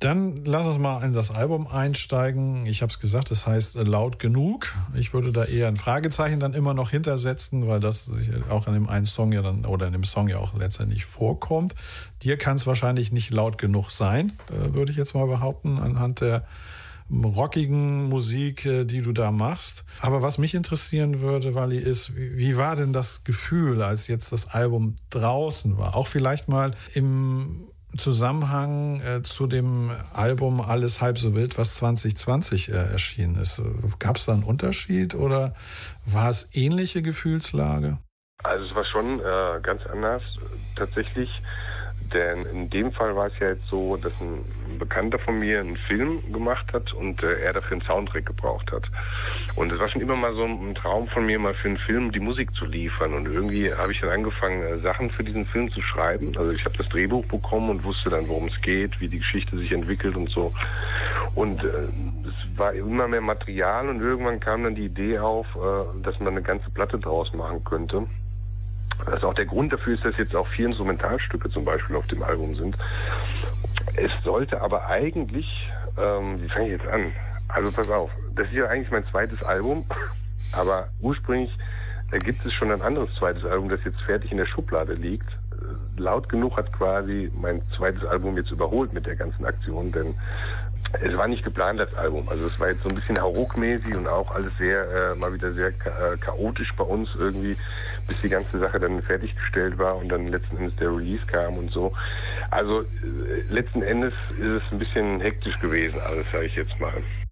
Dann lass uns mal in das Album einsteigen. Ich habe es gesagt, es heißt Laut genug. Ich würde da eher ein Fragezeichen dann immer noch hintersetzen, weil das auch in dem einen Song ja dann oder in dem Song ja auch letztendlich vorkommt. Dir kann es wahrscheinlich nicht laut genug sein, würde ich jetzt mal behaupten, anhand der rockigen Musik, die du da machst. Aber was mich interessieren würde, Wally, ist, wie war denn das Gefühl, als jetzt das Album draußen war? Auch vielleicht mal im Zusammenhang zu dem Album Alles halb so wild, was 2020 erschienen ist. Gab es da einen Unterschied oder war es ähnliche Gefühlslage? Also es war schon ganz anders tatsächlich, denn in dem Fall war es ja jetzt so, dass ein Bekannter von mir einen Film gemacht hat und er dafür einen Soundtrack gebraucht hat. Und es war schon immer mal so ein Traum von mir, mal für einen Film die Musik zu liefern. Und irgendwie habe ich dann angefangen, Sachen für diesen Film zu schreiben. Also ich habe das Drehbuch bekommen und wusste dann, worum es geht, wie die Geschichte sich entwickelt und so. Und es war immer mehr Material und irgendwann kam dann die Idee auf, dass man eine ganze Platte draus machen könnte. Also auch der Grund dafür ist, dass jetzt auch 4 Instrumentalstücke zum Beispiel auf dem Album sind. Es sollte aber eigentlich, wie fange ich jetzt an? Also pass auf, das ist ja eigentlich mein zweites Album, aber ursprünglich gibt es schon ein anderes zweites Album, das jetzt fertig in der Schublade liegt. Laut genug hat quasi mein zweites Album jetzt überholt mit der ganzen Aktion, denn es war nicht geplant als Album. Also es war jetzt so ein bisschen hauruckmäßig und auch alles sehr, mal wieder sehr chaotisch bei uns irgendwie, bis die ganze Sache dann fertiggestellt war und dann letzten Endes der Release kam und so. Also letzten Endes ist es ein bisschen hektisch gewesen, alles sage ich jetzt mal.